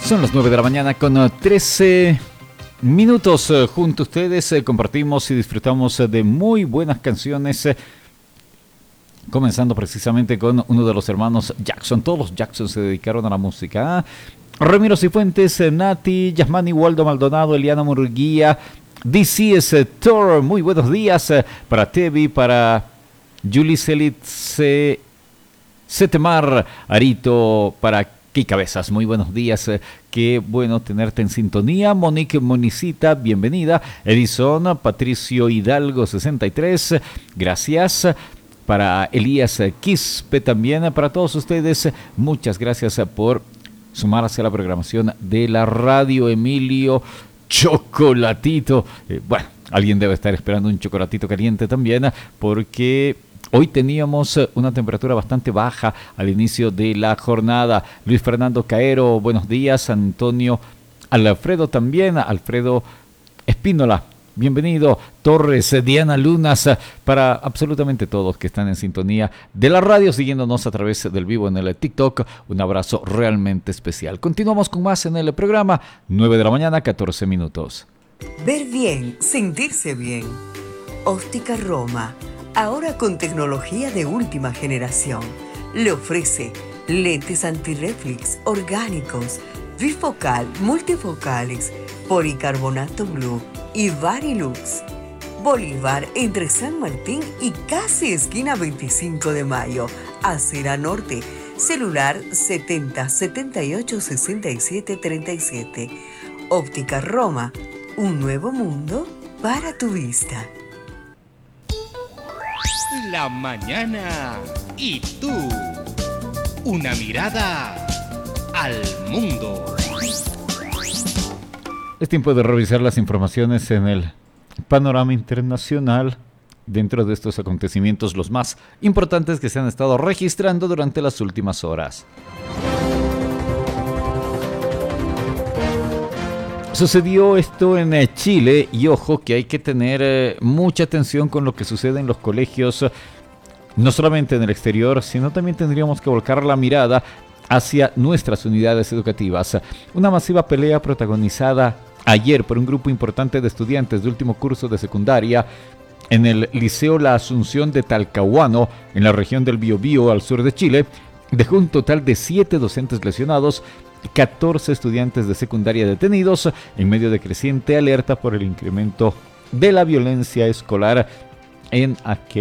Son las 9 de la mañana con 13 minutos. Junto a ustedes compartimos y disfrutamos de muy buenas canciones. Comenzando precisamente con uno de los hermanos Jackson. Todos los Jackson se dedicaron a la música. Ramiro Cifuentes, Nati, Yasmani, Waldo Maldonado, Eliana Murguía, DC es Thor. Muy buenos días para Tevi, para Julie Celitze, Setemar, Arito, para Qué Cabezas, muy buenos días, qué bueno tenerte en sintonía. Monique Monicita, bienvenida. Edison, Patricio Hidalgo 63, gracias. Para Elías Quispe también, para todos ustedes, muchas gracias por sumarse a la programación de la radio. Emilio Chocolatito, bueno, alguien debe estar esperando un chocolatito caliente también, porque hoy teníamos una temperatura bastante baja al inicio de la jornada. Luis Fernando Caero, buenos días. Antonio Alfredo también. Alfredo Espínola, bienvenido. Torres, Diana Lunas, para absolutamente todos que están en sintonía de la radio, siguiéndonos a través del vivo en el TikTok. Un abrazo realmente especial. Continuamos con más en el programa. 9 de la mañana, 14 minutos. Ver bien, sentirse bien. Óptica Roma. Ahora con tecnología de última generación. Le ofrece lentes antirreflex orgánicos, bifocal, multifocales, policarbonato blue y Varilux. Bolívar entre San Martín y casi esquina 25 de mayo. Acera Norte. Celular 70 78 67 37. Óptica Roma. Un nuevo mundo para tu vista. La mañana y tú. Una mirada al mundo. Es tiempo de revisar las informaciones en el panorama internacional dentro de estos acontecimientos, los más importantes que se han estado registrando durante las últimas horas. Sucedió esto en Chile y ojo que hay que tener mucha atención con lo que sucede en los colegios, no solamente en el exterior, sino también tendríamos que volcar la mirada hacia nuestras unidades educativas. Una masiva pelea protagonizada ayer por un grupo importante de estudiantes de último curso de secundaria en el Liceo La Asunción de Talcahuano, en la región del Biobío, al sur de Chile, dejó un total de 7 docentes lesionados, 14 estudiantes de secundaria detenidos, en medio de creciente alerta por el incremento de la violencia escolar en aquel